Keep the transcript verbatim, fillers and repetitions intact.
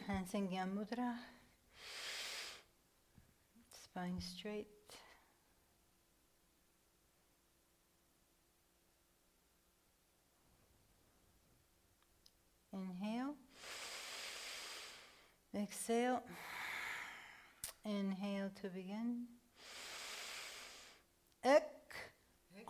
Hansingya Mudra. Spine straight. Inhale. Exhale. Inhale to begin. Exhale.